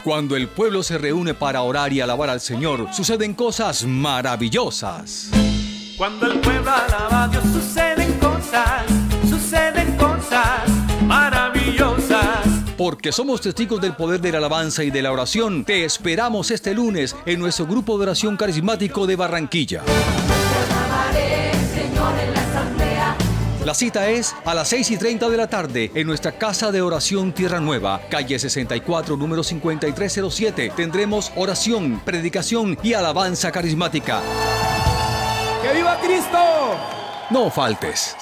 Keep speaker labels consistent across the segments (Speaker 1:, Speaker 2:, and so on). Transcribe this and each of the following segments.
Speaker 1: Cuando el pueblo se reúne para orar y alabar al Señor, suceden cosas maravillosas.
Speaker 2: Cuando el pueblo alaba a Dios, suceden cosas maravillosas.
Speaker 1: Porque somos testigos del poder de la alabanza y de la oración, te esperamos este lunes en nuestro grupo de oración carismático de Barranquilla. La cita es a las 6:30 de la tarde en nuestra Casa de Oración Tierra Nueva, calle 64, número 5307. Tendremos oración, predicación y alabanza carismática.
Speaker 3: ¡Que viva Cristo!
Speaker 1: No faltes.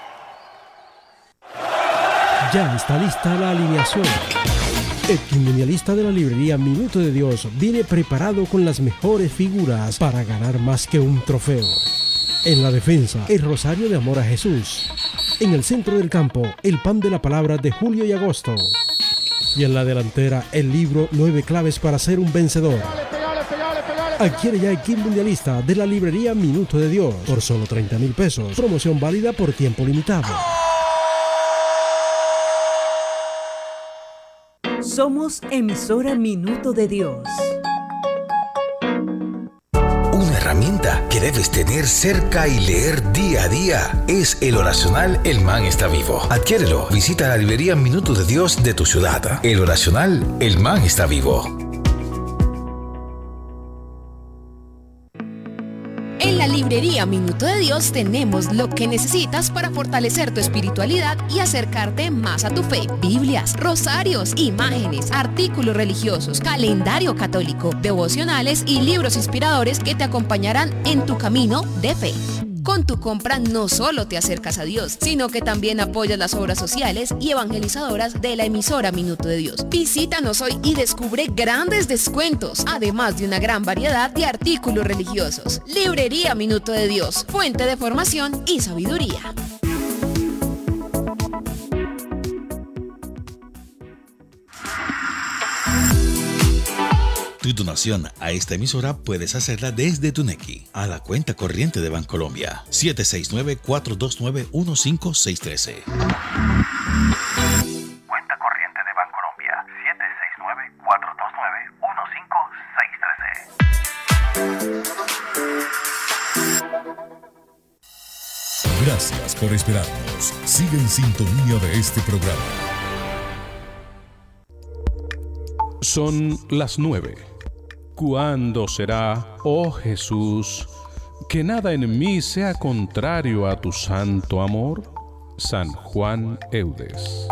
Speaker 4: Ya está lista la alineación. El quinmunialista de la librería Minuto de Dios viene preparado con las mejores figuras para ganar más que un trofeo. En la defensa, el Rosario de Amor a Jesús. En el centro del campo, el pan de la palabra de julio y agosto. Y en la delantera, el libro 9 claves para ser un vencedor. Adquiere ya el kit mundialista de la librería Minuto de Dios por solo 30,000 pesos. Promoción válida por tiempo limitado.
Speaker 5: Somos emisora Minuto de Dios.
Speaker 6: Una herramienta que debes tener cerca y leer día a día es el oracional El Man está vivo. Adquiérelo. Visita la librería Minuto de Dios de tu ciudad. El oracional El Man está vivo.
Speaker 7: En la librería Minuto de Dios tenemos lo que necesitas para fortalecer tu espiritualidad y acercarte más a tu fe. Biblias, rosarios, imágenes, artículos religiosos, calendario católico, devocionales y libros inspiradores que te acompañarán en tu camino de fe. Con tu compra no solo te acercas a Dios, sino que también apoyas las obras sociales y evangelizadoras de la emisora Minuto de Dios. Visítanos hoy y descubre grandes descuentos, además de una gran variedad de artículos religiosos. Librería Minuto de Dios, fuente de formación y sabiduría.
Speaker 6: Tu donación a esta emisora puedes hacerla desde tu Nequi a la cuenta corriente de Bancolombia 769-429-15613. Cuenta corriente de Bancolombia 769-429-15613.
Speaker 8: Gracias por esperarnos. Sigue en sintonía de este programa.
Speaker 9: Son las 9. ¿Cuándo será, oh Jesús, que nada en mí sea contrario a tu santo amor? San Juan Eudes.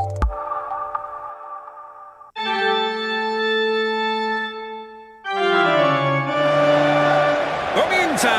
Speaker 3: Comienza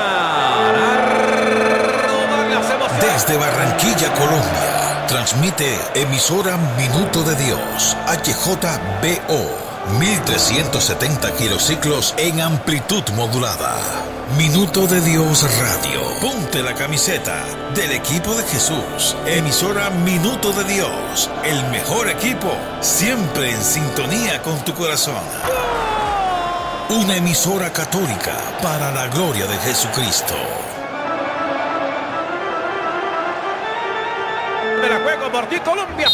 Speaker 3: a rodar las emociones.
Speaker 6: Desde Barranquilla, Colombia, transmite emisora Minuto de Dios, HJBO. 1370 kilociclos en amplitud modulada. Minuto de Dios Radio. Ponte la camiseta del equipo de Jesús. Emisora Minuto de Dios. El mejor equipo, siempre en sintonía con tu corazón. Una emisora católica para la gloria de Jesucristo.
Speaker 3: De la juego por ti, Colombia.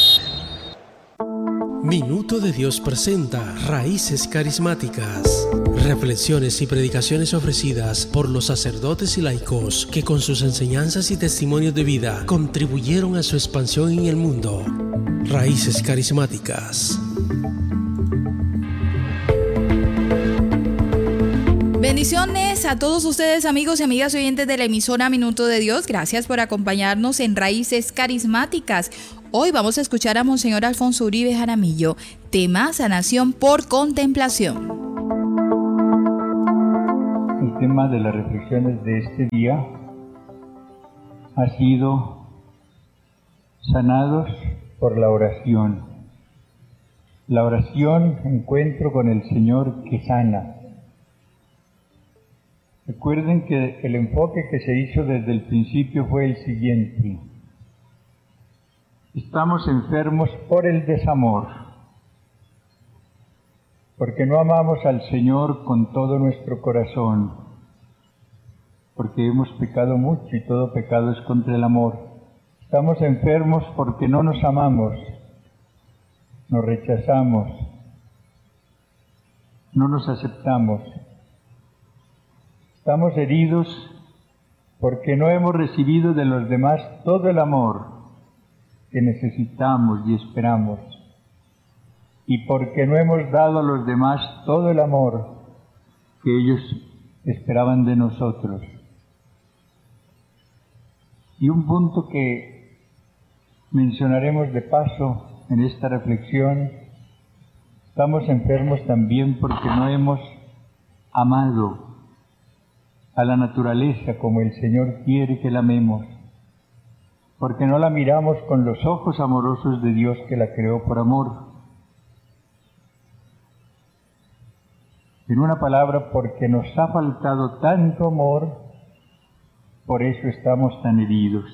Speaker 4: Minuto de Dios presenta Raíces Carismáticas. Reflexiones y predicaciones ofrecidas por los sacerdotes y laicos que con sus enseñanzas y testimonios de vida contribuyeron a su expansión en el mundo. Raíces Carismáticas.
Speaker 10: Bendiciones a todos ustedes, amigos y amigas oyentes de la emisora Minuto de Dios. Gracias por acompañarnos en Raíces Carismáticas. Hoy vamos a escuchar a Monseñor Alfonso Uribe Jaramillo, tema Sanación por Contemplación.
Speaker 11: El tema de las reflexiones de este día ha sido sanados por la oración. La oración, encuentro con el Señor que sana. Recuerden que el enfoque que se hizo desde el principio fue el siguiente. Estamos enfermos por el desamor, porque no amamos al Señor con todo nuestro corazón, porque hemos pecado mucho y todo pecado es contra el amor. Estamos enfermos porque no nos amamos, nos rechazamos. no nos aceptamos. Estamos heridos porque no hemos recibido de los demás todo el amor que necesitamos y esperamos, y porque no hemos dado a los demás todo el amor que ellos esperaban de nosotros. Y un punto que mencionaremos de paso en esta reflexión: estamos enfermos también porque no hemos amado a la naturaleza como el Señor quiere que la amemos, porque no la miramos con los ojos amorosos de Dios que la creó por amor. En una palabra, porque nos ha faltado tanto amor, por eso estamos tan heridos.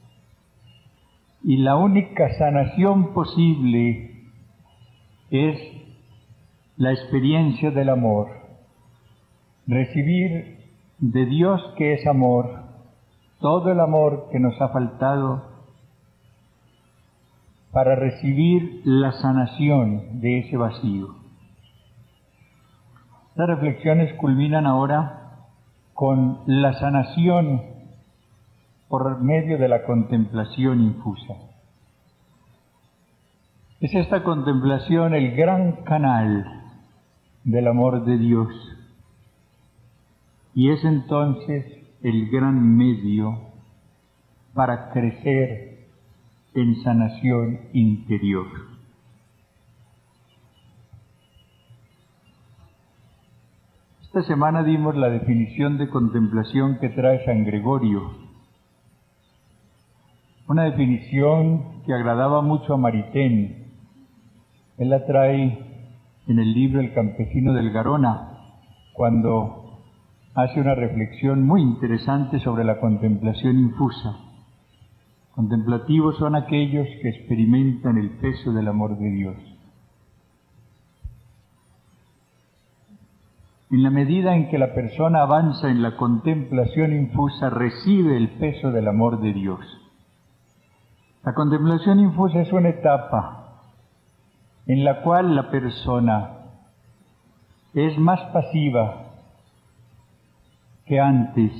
Speaker 11: Y la única sanación posible es la experiencia del amor. Recibir de Dios, que es amor, todo el amor que nos ha faltado para recibir la sanación de ese vacío. Estas reflexiones culminan ahora con la sanación por medio de la contemplación infusa. Es esta contemplación el gran canal del amor de Dios, y es entonces el gran medio para crecer en sanación interior. Esta semana dimos la definición de contemplación que trae San Gregorio, una definición que agradaba mucho a Maritain. Él la trae en el libro El campesino del Garona, cuando hace una reflexión muy interesante sobre la contemplación infusa. Contemplativos son aquellos que experimentan el peso del amor de Dios. En la medida en que la persona avanza en la contemplación infusa, recibe el peso del amor de Dios. La contemplación infusa es una etapa en la cual la persona es más pasiva que antes.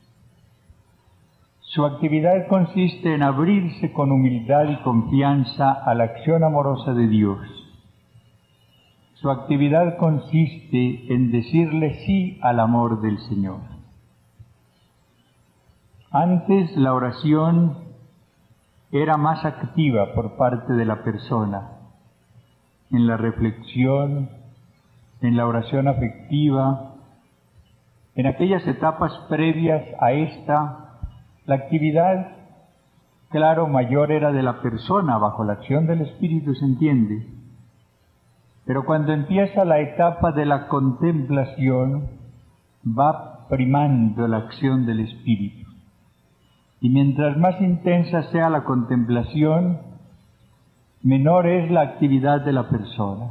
Speaker 11: Su actividad consiste en abrirse con humildad y confianza a la acción amorosa de Dios. Su actividad consiste en decirle sí al amor del Señor. Antes la oración era más activa por parte de la persona, en la reflexión, en la oración afectiva. En aquellas etapas previas a esta, la actividad, claro, mayor era de la persona, bajo la acción del Espíritu, se entiende. Pero cuando empieza la etapa de la contemplación, va primando la acción del Espíritu. Y mientras más intensa sea la contemplación, menor es la actividad de la persona.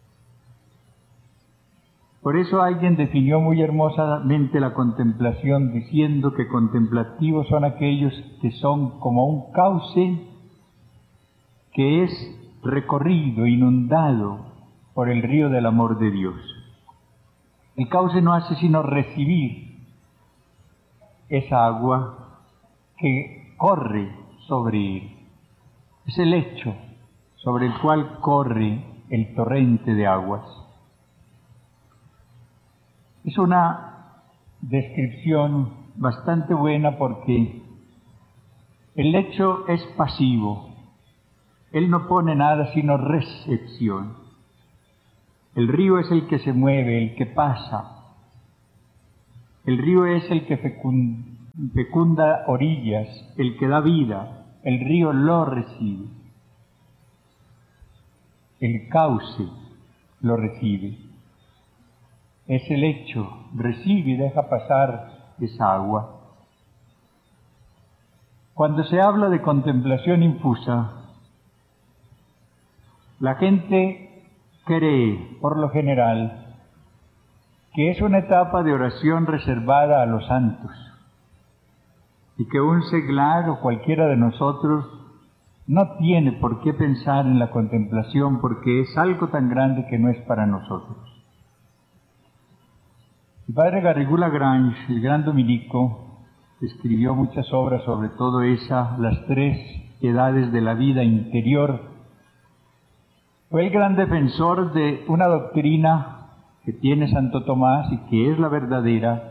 Speaker 11: Por eso alguien definió muy hermosamente la contemplación diciendo que contemplativos son aquellos que son como un cauce que es recorrido, inundado por el río del amor de Dios. El cauce no hace sino recibir esa agua que corre sobre él. Es el lecho sobre el cual corre el torrente de aguas. Es una descripción bastante buena porque el lecho es pasivo. Él no pone nada sino recepción. El río es el que se mueve, el que pasa. El río es el que fecunda orillas, el que da vida. El río lo recibe. El cauce lo recibe. Ese lecho recibe y deja pasar esa agua. Cuando se habla de contemplación infusa, la gente cree, por lo general, que es una etapa de oración reservada a los santos y que un seglar o cualquiera de nosotros no tiene por qué pensar en la contemplación porque es algo tan grande que no es para nosotros. El padre Garrigou Lagrange, el gran dominico, escribió muchas obras, sobre todo esa, Las tres edades de la vida interior. Fue el gran defensor de una doctrina que tiene Santo Tomás y que es la verdadera,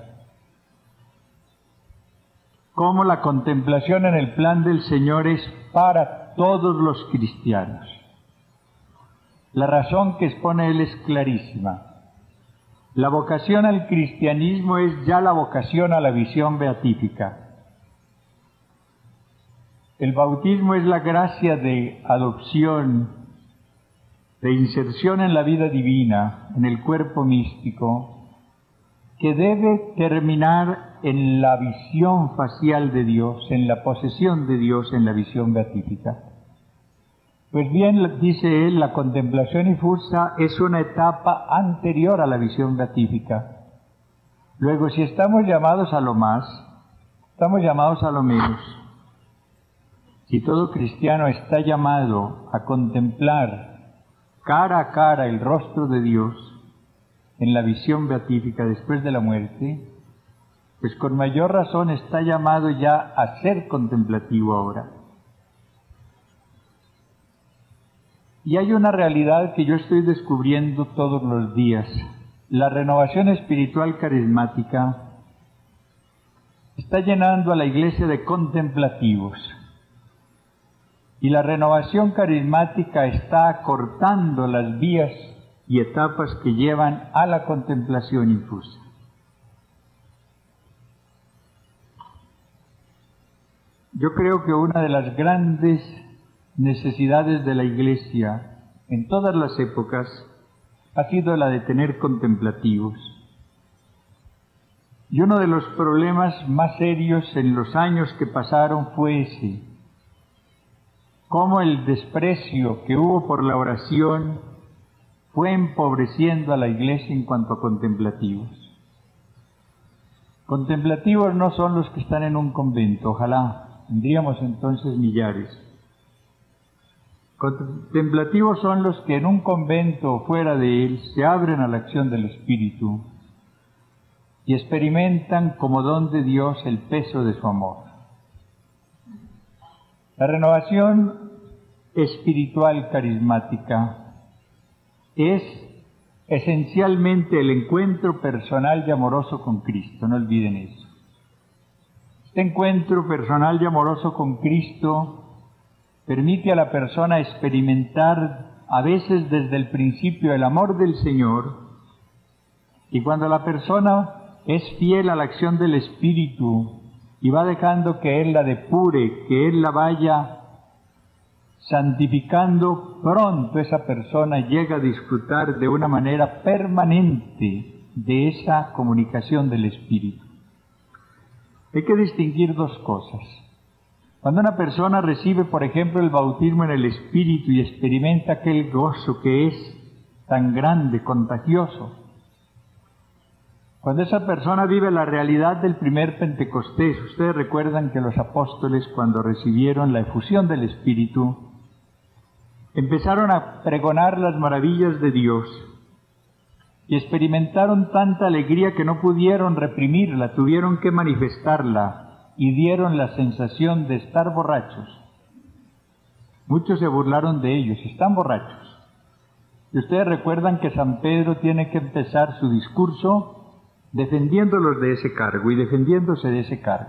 Speaker 11: como la contemplación en el plan del Señor es para todos los cristianos. La razón que expone él es clarísima. La vocación al cristianismo es ya la vocación a la visión beatífica. El bautismo es la gracia de adopción, de inserción en la vida divina, en el cuerpo místico, que debe terminar en la visión facial de Dios, en la posesión de Dios, en la visión beatífica. Pues bien, dice él, la contemplación infusa es una etapa anterior a la visión beatífica. Luego, si estamos llamados a lo más, estamos llamados a lo menos. Si todo cristiano está llamado a contemplar cara a cara el rostro de Dios en la visión beatífica después de la muerte, pues con mayor razón está llamado ya a ser contemplativo ahora. Y hay una realidad que yo estoy descubriendo todos los días. La renovación espiritual carismática está llenando a la iglesia de contemplativos. Y la renovación carismática está acortando las vías y etapas que llevan a la contemplación infusa. Yo creo que una de las grandes necesidades de la Iglesia en todas las épocas ha sido la de tener contemplativos. Y uno de los problemas más serios en los años que pasaron fue ese, cómo el desprecio que hubo por la oración fue empobreciendo a la Iglesia en cuanto a contemplativos. Contemplativos no son los que están en un convento, ojalá, tendríamos entonces millares. Contemplativos son los que en un convento o fuera de él se abren a la acción del Espíritu y experimentan como don de Dios el peso de su amor. La renovación espiritual carismática es esencialmente el encuentro personal y amoroso con Cristo, no olviden eso. Este encuentro personal y amoroso con Cristo permite a la persona experimentar a veces desde el principio el amor del Señor, y cuando la persona es fiel a la acción del Espíritu y va dejando que Él la depure, que Él la vaya santificando, pronto esa persona llega a disfrutar de una manera permanente de esa comunicación del Espíritu. Hay que distinguir dos cosas. Cuando una persona recibe, por ejemplo, el bautismo en el Espíritu y experimenta aquel gozo que es tan grande, contagioso, cuando esa persona vive la realidad del primer Pentecostés, ustedes recuerdan que los apóstoles, cuando recibieron la efusión del Espíritu, empezaron a pregonar las maravillas de Dios y experimentaron tanta alegría que no pudieron reprimirla, tuvieron que manifestarla. Y dieron la sensación de estar borrachos. Muchos se burlaron de ellos, están borrachos. Y ustedes recuerdan que San Pedro tiene que empezar su discurso defendiéndolos de ese cargo y defendiéndose de ese cargo.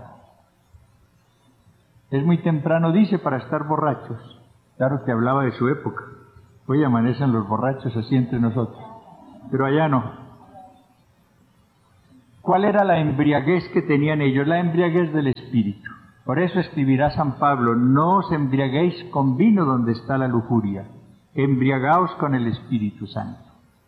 Speaker 11: Es muy temprano, dice, para estar borrachos. Claro que hablaba de su época. Hoy amanecen los borrachos así entre nosotros, pero allá no. ¿Cuál era la embriaguez que tenían ellos? La embriaguez del Espíritu. Por eso escribirá San Pablo, no os embriaguéis con vino donde está la lujuria, embriagaos con el Espíritu Santo.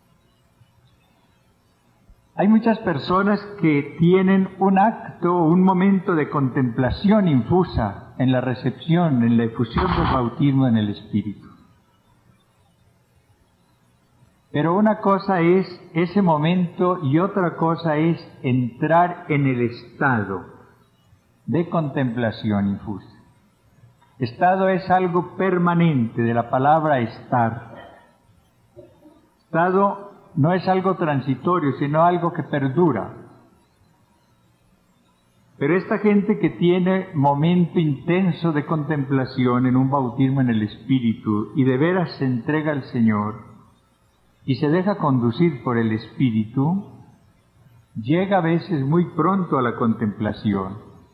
Speaker 11: Hay muchas personas que tienen un acto, un momento de contemplación infusa en la recepción, en la efusión del bautismo en el Espíritu. Pero una cosa es ese momento y otra cosa es entrar en el estado de contemplación infusa. Estado es algo permanente, de la palabra estar. Estado no es algo transitorio, sino algo que perdura. Pero esta gente que tiene momento intenso de contemplación en un bautismo en el Espíritu y de veras se entrega al Señor y se deja conducir por el Espíritu, llega a veces muy pronto a la contemplación.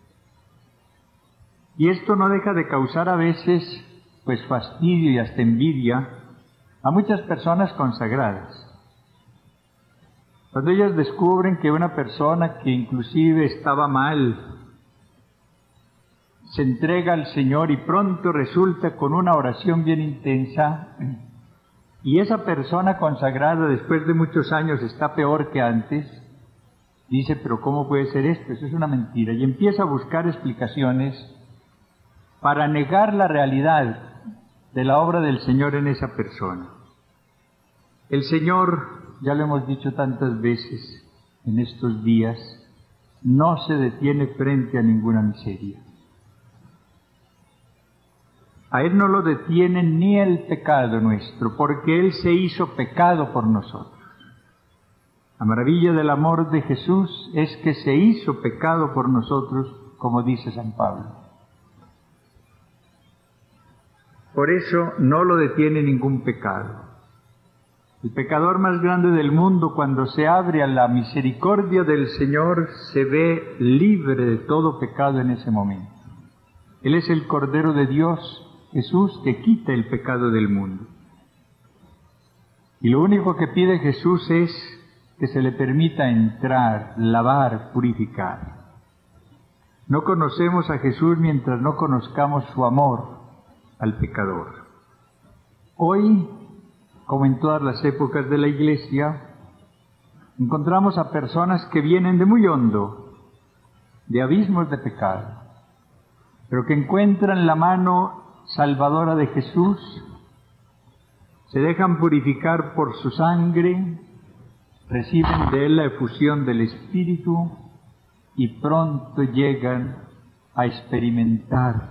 Speaker 11: Y esto no deja de causar a veces pues fastidio y hasta envidia a muchas personas consagradas. Cuando ellas descubren que una persona que inclusive estaba mal se entrega al Señor y pronto resulta con una oración bien intensa, y esa persona consagrada después de muchos años está peor que antes, dice, pero ¿cómo puede ser esto? Eso es una mentira. Y empieza a buscar explicaciones para negar la realidad de la obra del Señor en esa persona. El Señor, ya lo hemos dicho tantas veces en estos días, no se detiene frente a ninguna miseria. A Él no lo detiene ni el pecado nuestro, porque Él se hizo pecado por nosotros. La maravilla del amor de Jesús es que se hizo pecado por nosotros, como dice San Pablo. Por eso no lo detiene ningún pecado. El pecador más grande del mundo, cuando se abre a la misericordia del Señor, se ve libre de todo pecado en ese momento. Él es el Cordero de Dios, Jesús, que quita el pecado del mundo. Y lo único que pide Jesús es que se le permita entrar, lavar, purificar. No conocemos a Jesús mientras no conozcamos su amor al pecador. Hoy, como en todas las épocas de la Iglesia, encontramos a personas que vienen de muy hondo, de abismos de pecado, pero que encuentran la mano salvadora de Jesús, se dejan purificar por su sangre, reciben de Él la efusión del Espíritu y pronto llegan a experimentar,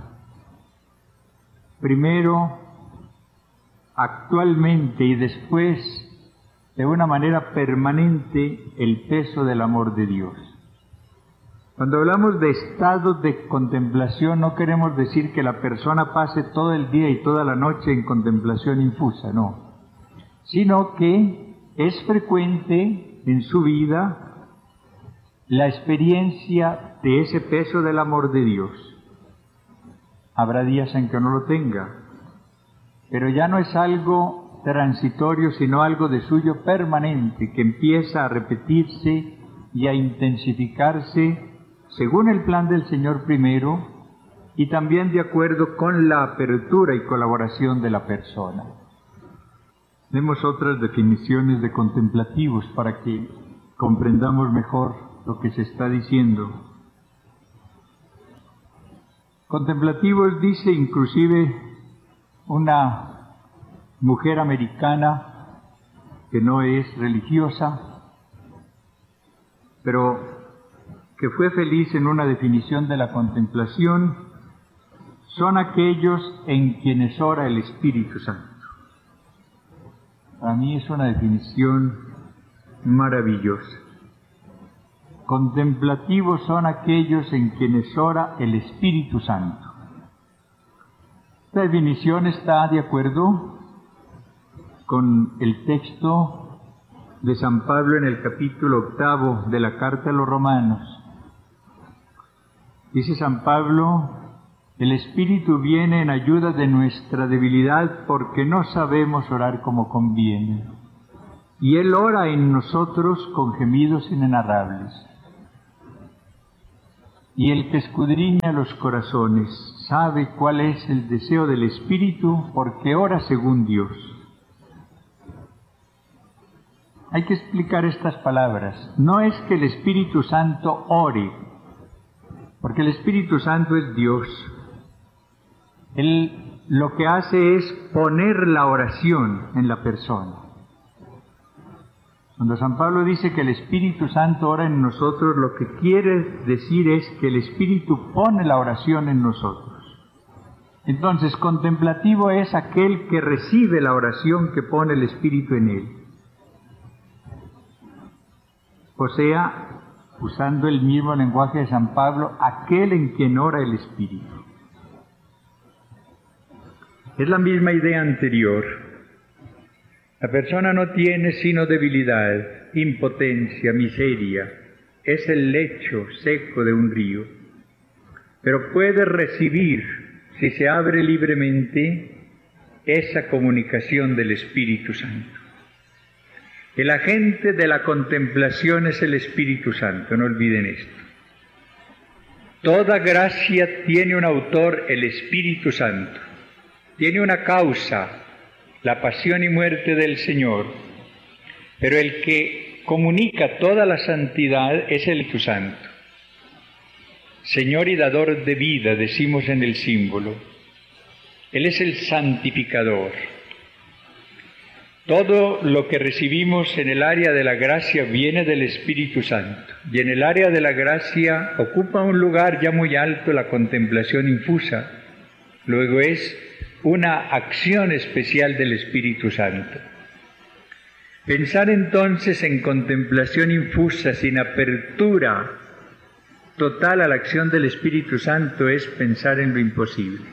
Speaker 11: primero, actualmente y después, de una manera permanente, el peso del amor de Dios. Cuando hablamos de estados de contemplación, no queremos decir que la persona pase todo el día y toda la noche en contemplación infusa, no, sino que es frecuente en su vida la experiencia de ese peso del amor de Dios. Habrá días en que no lo tenga, pero ya no es algo transitorio, sino algo de suyo permanente, que empieza a repetirse y a intensificarse según el plan del Señor primero, y también de acuerdo con la apertura y colaboración de la persona. Demos otras definiciones de contemplativos para que comprendamos mejor lo que se está diciendo. Contemplativos, dice inclusive una mujer americana que no es religiosa, pero que fue feliz en una definición de la contemplación, son aquellos en quienes ora el Espíritu Santo. Para mí es una definición maravillosa. Contemplativos son aquellos en quienes ora el Espíritu Santo. Esta definición está de acuerdo con el texto de San Pablo en el capítulo 8 de la Carta a los Romanos. Dice San Pablo, el Espíritu viene en ayuda de nuestra debilidad porque no sabemos orar como conviene. Y Él ora en nosotros con gemidos inenarrables. Y el que escudriña los corazones sabe cuál es el deseo del Espíritu porque ora según Dios. Hay que explicar estas palabras. No es que el Espíritu Santo ore, porque el Espíritu Santo es Dios. Él lo que hace es poner la oración en la persona. Cuando San Pablo dice que el Espíritu Santo ora en nosotros, lo que quiere decir es que el Espíritu pone la oración en nosotros. Entonces, contemplativo es aquel que recibe la oración que pone el Espíritu en él. O sea, usando el mismo lenguaje de San Pablo, aquel en quien ora el Espíritu. Es la misma idea anterior. La persona no tiene sino debilidad, impotencia, miseria. Es el lecho seco de un río. Pero puede recibir, si se abre libremente, esa comunicación del Espíritu Santo. El agente de la contemplación es el Espíritu Santo, no olviden esto. Toda gracia tiene un autor, el Espíritu Santo. Tiene una causa, la pasión y muerte del Señor. Pero el que comunica toda la santidad es el Espíritu Santo. Señor y dador de vida, decimos en el símbolo. Él es el santificador. Todo lo que recibimos en el área de la gracia viene del Espíritu Santo. Y en el área de la gracia ocupa un lugar ya muy alto la contemplación infusa. Luego es una acción especial del Espíritu Santo. Pensar entonces en contemplación infusa sin apertura total a la acción del Espíritu Santo es pensar en lo imposible.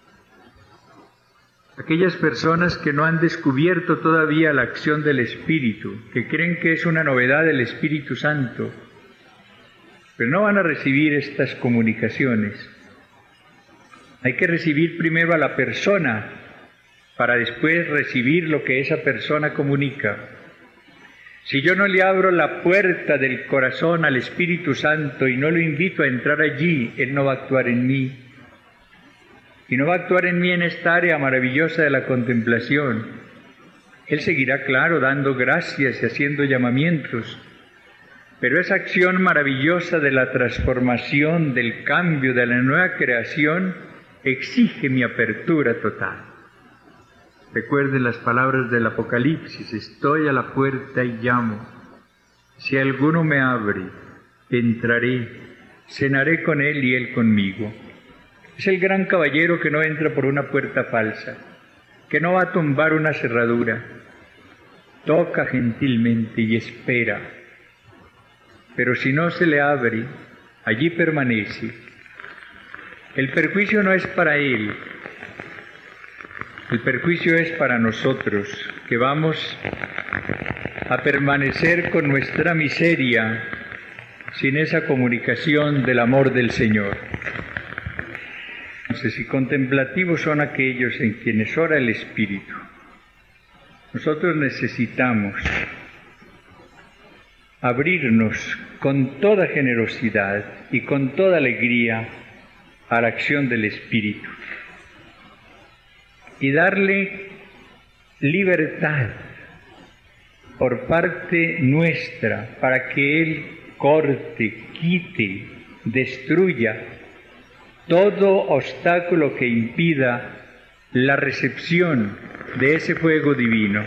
Speaker 11: Aquellas personas que no han descubierto todavía la acción del Espíritu, que creen que es una novedad del Espíritu Santo, pero no van a recibir estas comunicaciones. Hay que recibir primero a la persona para después recibir lo que esa persona comunica. Si yo no le abro la puerta del corazón al Espíritu Santo y no lo invito a entrar allí, Él no va a actuar en mí. Y no va a actuar en mí en esta área maravillosa de la contemplación. Él seguirá, claro, dando gracias y haciendo llamamientos. Pero esa acción maravillosa de la transformación, del cambio, de la nueva creación, exige mi apertura total. Recuerden las palabras del Apocalipsis: estoy a la puerta y llamo. Si alguno me abre, entraré, cenaré con él y él conmigo. Es el gran caballero que no entra por una puerta falsa, que no va a tumbar una cerradura. Toca gentilmente y espera. Pero si no se le abre, allí permanece. El perjuicio no es para él. El perjuicio es para nosotros, que vamos a permanecer con nuestra miseria sin esa comunicación del amor del Señor. Entonces, si contemplativos son aquellos en quienes ora el Espíritu, nosotros necesitamos abrirnos con toda generosidad y con toda alegría a la acción del Espíritu y darle libertad por parte nuestra para que Él corte, quite, destruya todo obstáculo que impida la recepción de ese fuego divino.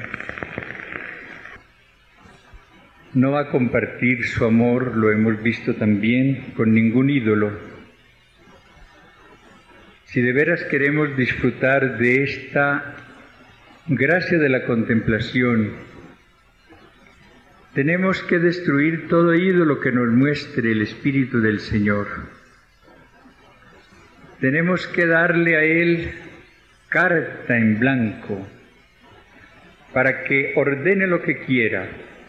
Speaker 11: No va a compartir su amor, lo hemos visto también, con ningún ídolo. Si de veras queremos disfrutar de esta gracia de la contemplación, tenemos que destruir todo ídolo que nos muestre el Espíritu del Señor. Tenemos que darle a Él carta en blanco para que ordene lo que quiera.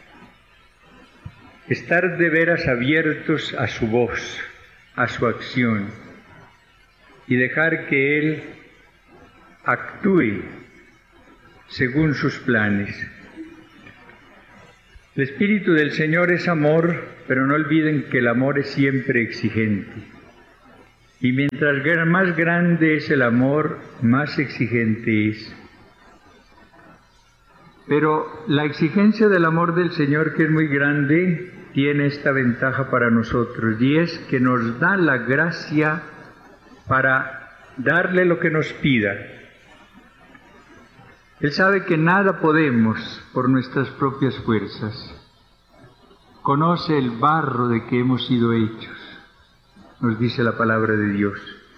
Speaker 11: Estar de veras abiertos a su voz, a su acción, y dejar que Él actúe según sus planes. El Espíritu del Señor es amor, pero no olviden que el amor es siempre exigente. Y mientras más grande es el amor, más exigente es. Pero la exigencia del amor del Señor, que es muy grande, tiene esta ventaja para nosotros, y es que nos da la gracia para darle lo que nos pida. Él sabe que nada podemos por nuestras propias fuerzas. Conoce el barro de que hemos sido hechos, nos dice la palabra de Dios.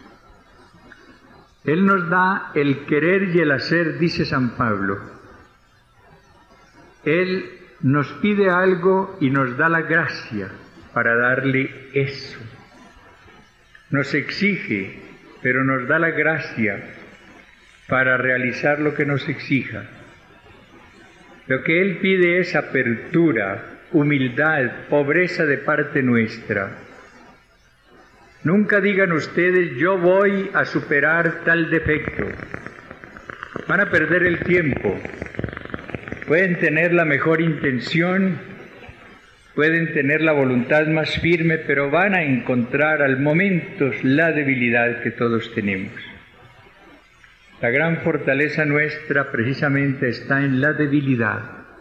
Speaker 11: Él nos da el querer y el hacer, dice San Pablo. Él nos pide algo y nos da la gracia para darle eso. Nos exige, pero nos da la gracia para realizar lo que nos exija. Lo que Él pide es apertura, humildad, pobreza de parte nuestra. Nunca digan ustedes, yo voy a superar tal defecto. Van a perder el tiempo. Pueden tener la mejor intención, pueden tener la voluntad más firme, pero van a encontrar al momento la debilidad que todos tenemos. La gran fortaleza nuestra precisamente está en la debilidad.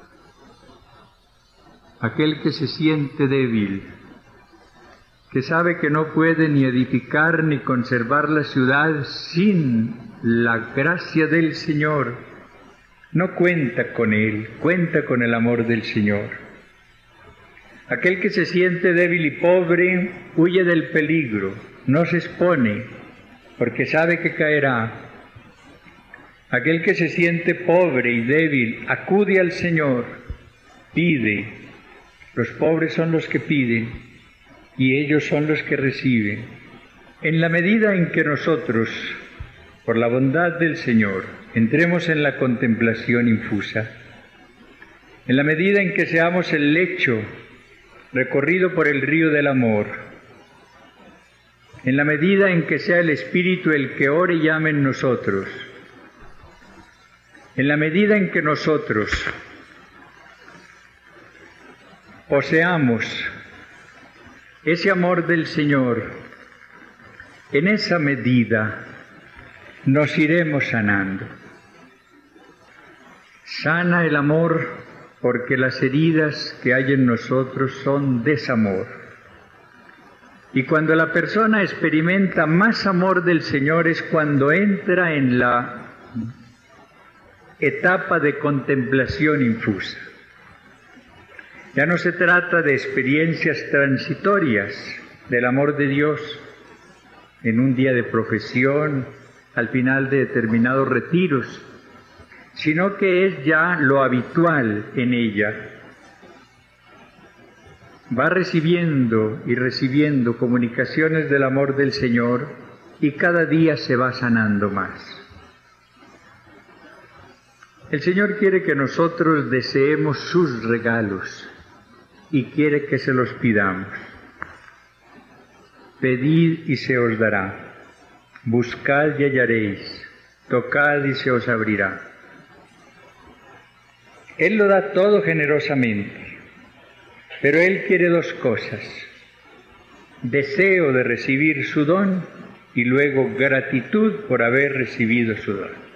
Speaker 11: Aquel que se siente débil, que sabe que no puede ni edificar ni conservar la ciudad sin la gracia del Señor, no cuenta con Él, cuenta con el amor del Señor. Aquel que se siente débil y pobre huye del peligro, no se expone, porque sabe que caerá. Aquel que se siente pobre y débil acude al Señor, pide. Los pobres son los que piden y ellos son los que reciben. En la medida en que nosotros, por la bondad del Señor, entremos en la contemplación infusa, en la medida en que seamos el lecho recorrido por el río del amor, en la medida en que sea el Espíritu el que ore y llame en nosotros, en la medida en que nosotros poseamos ese amor del Señor, en esa medida nos iremos sanando. Sana el amor porque las heridas que hay en nosotros son desamor. Y cuando la persona experimenta más amor del Señor es cuando entra en la etapa de contemplación infusa. Ya no se trata de experiencias transitorias del amor de Dios en un día de profesión, al final de determinados retiros, sino que es ya lo habitual en ella. Va recibiendo y recibiendo comunicaciones del amor del Señor y cada día se va sanando más. El Señor quiere que nosotros deseemos sus regalos y quiere que se los pidamos. Pedid y se os dará, buscad y hallaréis, tocad y se os abrirá. Él lo da todo generosamente, pero Él quiere dos cosas: deseo de recibir su don y luego gratitud por haber recibido su don.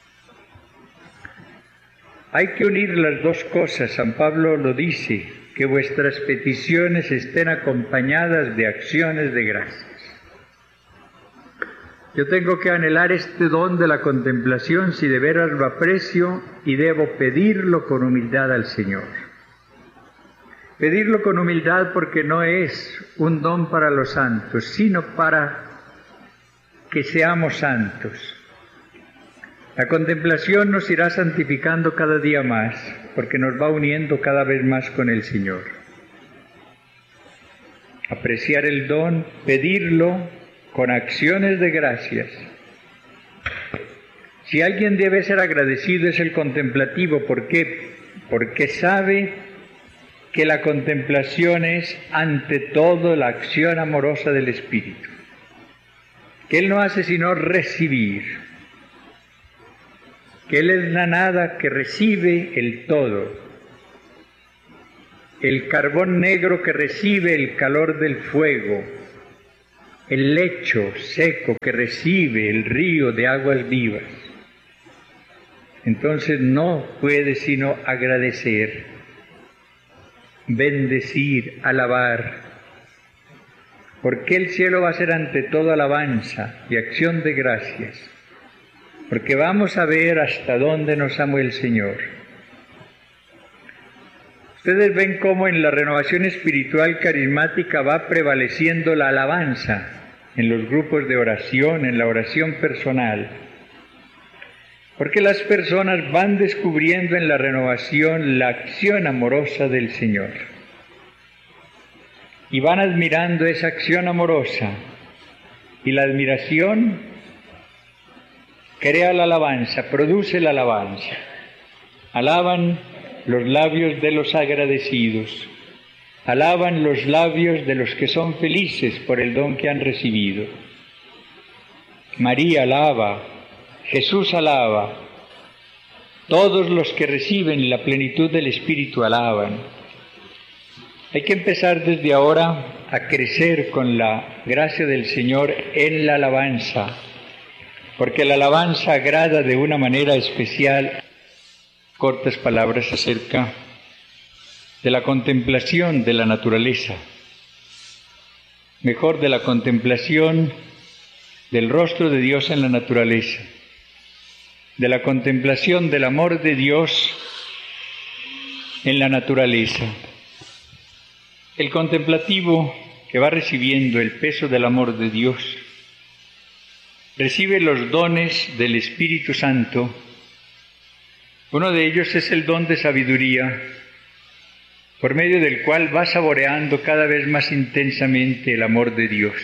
Speaker 11: Hay que unir las dos cosas. San Pablo lo dice, que vuestras peticiones estén acompañadas de acciones de gracias. Yo tengo que anhelar este don de la contemplación si de veras lo aprecio y debo pedirlo con humildad al Señor. Pedirlo con humildad porque no es un don para los santos, sino para que seamos santos. La contemplación nos irá santificando cada día más, porque nos va uniendo cada vez más con el Señor. Apreciar el don, pedirlo con acciones de gracias. Si alguien debe ser agradecido es el contemplativo. ¿Por qué? Porque sabe que la contemplación es ante todo la acción amorosa del Espíritu, que Él no hace sino recibir, que Él es la nada que recibe el todo, el carbón negro que recibe el calor del fuego, el lecho seco que recibe el río de aguas vivas. Entonces no puede sino agradecer, bendecir, alabar, porque el cielo va a ser ante todo alabanza y acción de gracias, porque vamos a ver hasta dónde nos amó el Señor. Ustedes ven cómo en la renovación espiritual carismática va prevaleciendo la alabanza en los grupos de oración, en la oración personal, porque las personas van descubriendo en la renovación la acción amorosa del Señor. y van admirando esa acción amorosa. Y la admiración crea la alabanza, produce la alabanza. Alaban los labios de los agradecidos. Alaban los labios de los que son felices por el don que han recibido. María alaba, Jesús alaba, todos los que reciben la plenitud del Espíritu alaban. Hay que empezar desde ahora a crecer con la gracia del Señor en la alabanza, porque la alabanza agrada de una manera especial. Cortas palabras acerca de la contemplación de la naturaleza, mejor de la contemplación del rostro de Dios en la naturaleza, de la contemplación del amor de Dios en la naturaleza. El contemplativo que va recibiendo el peso del amor de Dios, recibe los dones del Espíritu Santo. Uno de ellos es el don de sabiduría, por medio del cual va saboreando cada vez más intensamente el amor de Dios.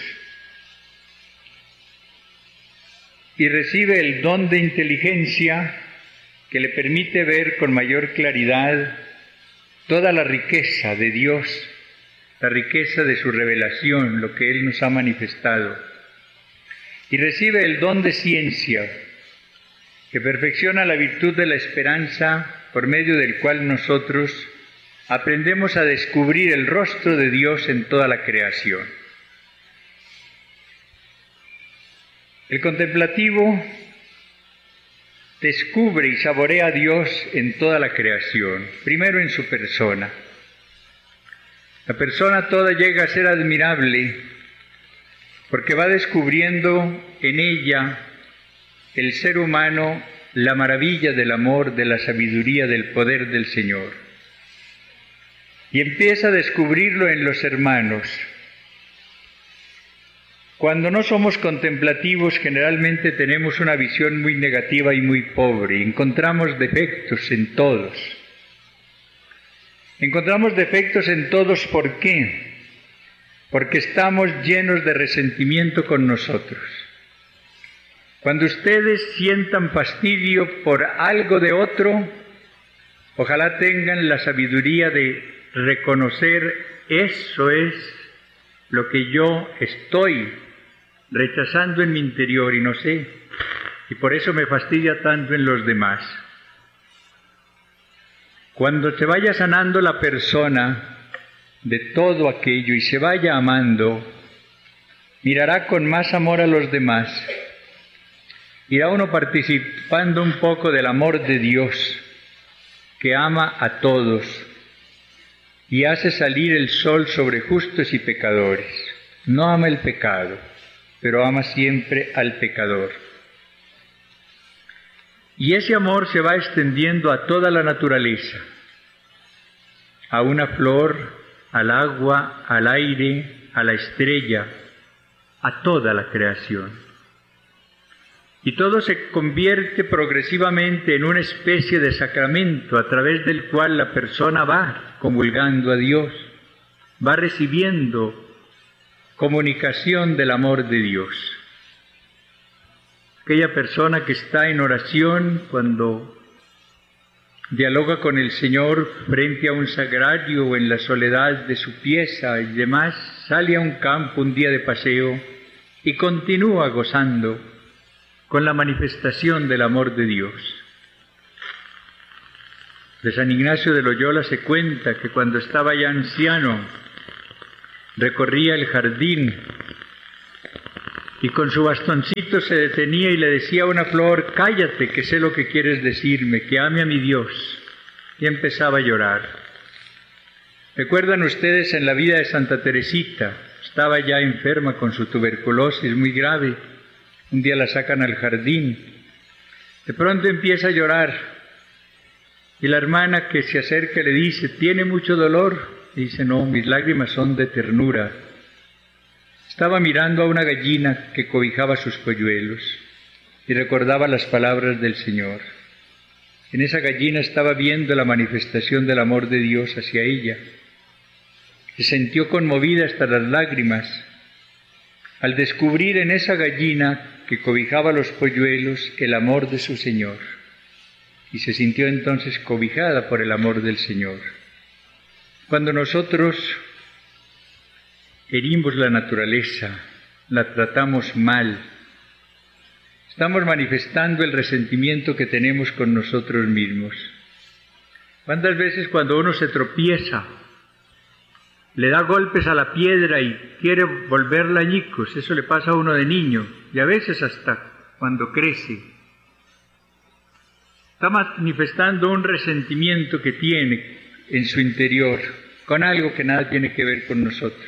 Speaker 11: Y recibe el don de inteligencia que le permite ver con mayor claridad toda la riqueza de Dios, la riqueza de su revelación, lo que Él nos ha manifestado. Y recibe el don de ciencia, que perfecciona la virtud de la esperanza, por medio del cual nosotros aprendemos a descubrir el rostro de Dios en toda la creación. El contemplativo descubre y saborea a Dios en toda la creación, primero en su persona. La persona toda llega a ser admirable porque va descubriendo en ella el ser humano la maravilla del amor, de la sabiduría, del poder del Señor. Y empieza a descubrirlo en los hermanos. Cuando no somos contemplativos, generalmente tenemos una visión muy negativa y muy pobre. Encontramos defectos en todos. Encontramos defectos en todos, ¿por qué? Porque estamos llenos de resentimiento con nosotros. Cuando ustedes sientan fastidio por algo de otro, ojalá tengan la sabiduría de reconocer: eso es lo que yo estoy rechazando en mi interior y no sé, y por eso me fastidia tanto en los demás. Cuando se vaya sanando la persona de todo aquello y se vaya amando, mirará con más amor a los demás. Irá uno participando un poco del amor de Dios, que ama a todos y hace salir el sol sobre justos y pecadores. No ama el pecado, pero ama siempre al pecador. Y ese amor se va extendiendo a toda la naturaleza, a una flor, al agua, al aire, a la estrella, a toda la creación. Y todo se convierte progresivamente en una especie de sacramento a través del cual la persona va comulgando a Dios, va recibiendo comunicación del amor de Dios. Aquella persona que está en oración, cuando dialoga con el Señor frente a un sagrario o en la soledad de su pieza y demás, sale a un campo un día de paseo y continúa gozando con la manifestación del amor de Dios. De San Ignacio de Loyola se cuenta que cuando estaba ya anciano, recorría el jardín y con su bastoncito se detenía y le decía a una flor: cállate, que sé lo que quieres decirme, que ame a mi Dios. Y empezaba a llorar. ¿Recuerdan ustedes en la vida de Santa Teresita? Estaba ya enferma con su tuberculosis muy grave. Un día la sacan al jardín. De pronto empieza a llorar. Y la hermana que se acerca le dice: ¿tiene mucho dolor? Y dice: no, mis lágrimas son de ternura. Estaba mirando a una gallina que cobijaba sus polluelos y recordaba las palabras del Señor. En esa gallina estaba viendo la manifestación del amor de Dios hacia ella. se sintió conmovida hasta las lágrimas al descubrir en esa gallina que cobijaba los polluelos el amor de su Señor, y se sintió entonces cobijada por el amor del Señor. Cuando nosotros herimos la naturaleza, la tratamos mal, estamos manifestando el resentimiento que tenemos con nosotros mismos. ¿Cuántas veces cuando uno se tropieza, le da golpes a la piedra y quiere volverla añicos? Eso le pasa a uno de niño, y a veces hasta cuando crece. Está manifestando un resentimiento que tiene en su interior, con algo que nada tiene que ver con nosotros.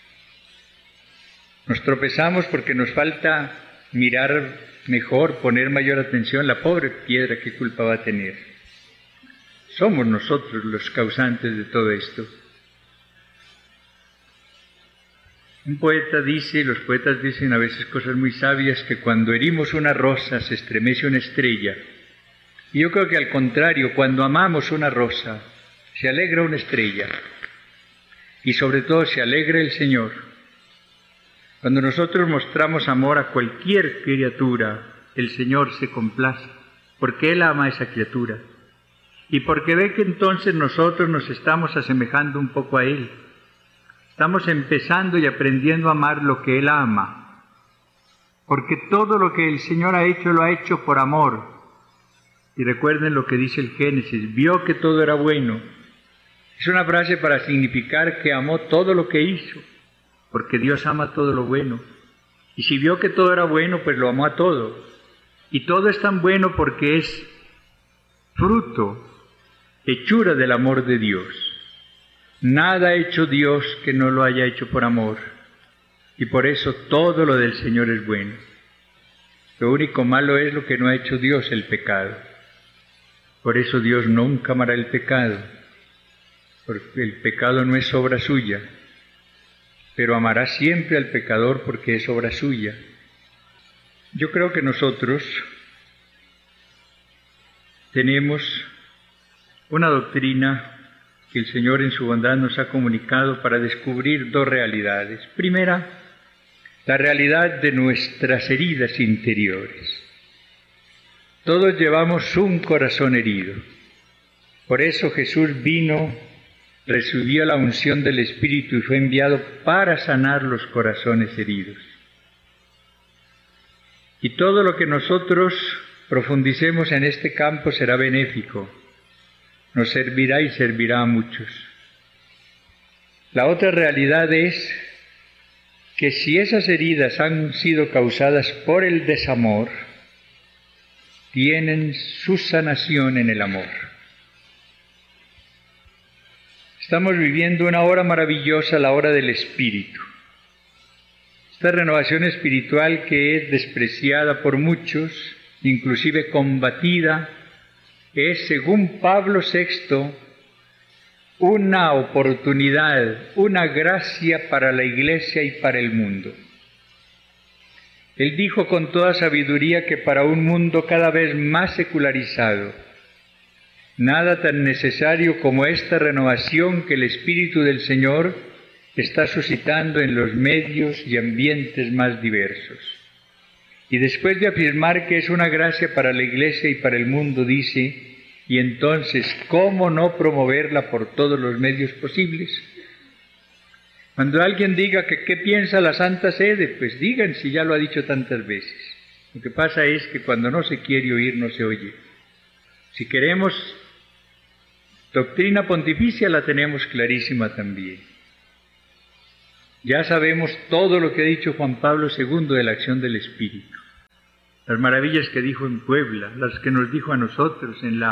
Speaker 11: Nos tropezamos porque nos falta mirar mejor, poner mayor atención. La pobre piedra, ¿qué culpa va a tener? Somos nosotros los causantes de todo esto. Un poeta dice, los poetas dicen a veces cosas muy sabias, que cuando herimos una rosa se estremece una estrella. Y yo creo que al contrario, cuando amamos una rosa, se alegra una estrella. Y sobre todo se alegra el Señor. Cuando nosotros mostramos amor a cualquier criatura, el Señor se complace, porque Él ama a esa criatura. Y porque ve que entonces nosotros nos estamos asemejando un poco a Él. Estamos empezando y aprendiendo a amar lo que Él ama. Porque todo lo que el Señor ha hecho, lo ha hecho por amor. Y recuerden lo que dice el Génesis, vio que todo era bueno. Es una frase para significar que amó todo lo que hizo, porque Dios ama todo lo bueno. Y si vio que todo era bueno, pues lo amó a todo. Y todo es tan bueno porque es fruto, hechura del amor de Dios. Nada ha hecho Dios que no lo haya hecho por amor. Y por eso todo lo del Señor es bueno. Lo único malo es lo que no ha hecho Dios, el pecado. Por eso Dios nunca amará el pecado, porque el pecado no es obra suya, pero amará siempre al pecador porque es obra suya. Yo creo que nosotros tenemos una doctrina que el Señor en su bondad nos ha comunicado para descubrir dos realidades. Primera, la realidad de nuestras heridas interiores. Todos llevamos un corazón herido. Por eso Jesús vino, recibió la unción del Espíritu y fue enviado para sanar los corazones heridos. Y todo lo que nosotros profundicemos en este campo será benéfico, nos servirá y servirá a muchos. La otra realidad es que si esas heridas han sido causadas por el desamor, tienen su sanación en el amor. Estamos viviendo una hora maravillosa, la hora del Espíritu. Esta renovación espiritual que es despreciada por muchos, inclusive combatida, es, según Pablo VI, una oportunidad, una gracia para la Iglesia y para el mundo. Él dijo con toda sabiduría que para un mundo cada vez más secularizado, nada tan necesario como esta renovación que el Espíritu del Señor está suscitando en los medios y ambientes más diversos. Y después de afirmar que es una gracia para la Iglesia y para el mundo, dice, y entonces, ¿cómo no promoverla por todos los medios posibles? Cuando alguien diga que qué piensa la Santa Sede, pues digan si ya lo ha dicho tantas veces. Lo que pasa es que cuando no se quiere oír, no se oye. Si queremos doctrina pontificia, la tenemos clarísima también. Ya sabemos todo lo que ha dicho Juan Pablo II de la acción del Espíritu. Las maravillas que dijo en Puebla, las que nos dijo a nosotros en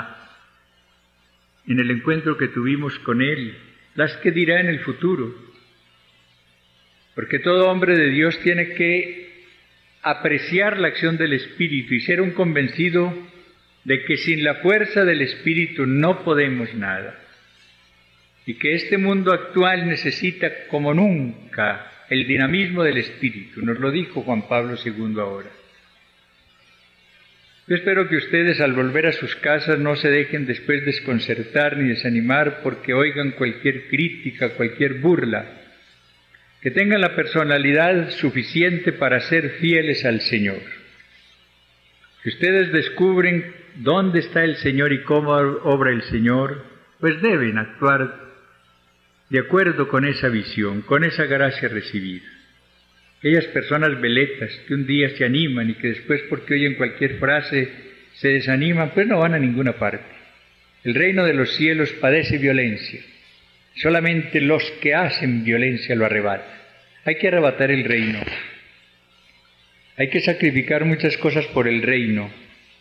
Speaker 11: el encuentro que tuvimos con él, las que dirá en el futuro. Porque todo hombre de Dios tiene que apreciar la acción del Espíritu y ser un convencido de que sin la fuerza del Espíritu no podemos nada. Y que este mundo actual necesita como nunca el dinamismo del Espíritu. Nos lo dijo Juan Pablo II ahora. Yo espero que ustedes al volver a sus casas no se dejen después desconcertar ni desanimar porque oigan cualquier crítica, cualquier burla. Que tengan la personalidad suficiente para ser fieles al Señor. Si ustedes descubren dónde está el Señor y cómo obra el Señor, pues deben actuar de acuerdo con esa visión, con esa gracia recibida. Aquellas personas veletas que un día se animan y que después porque oyen cualquier frase se desaniman, pues no van a ninguna parte. El reino de los cielos padece violencia. Solamente los que hacen violencia lo arrebatan. Hay que arrebatar el reino. Hay que sacrificar muchas cosas por el reino.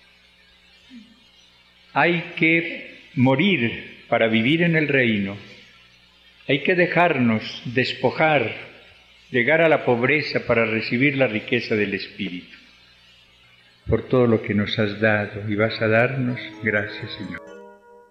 Speaker 11: Hay que morir para vivir en el reino. Hay que dejarnos despojar, llegar a la pobreza para recibir la riqueza del Espíritu. Por todo lo que nos has dado y vas a darnos, gracias, Señor.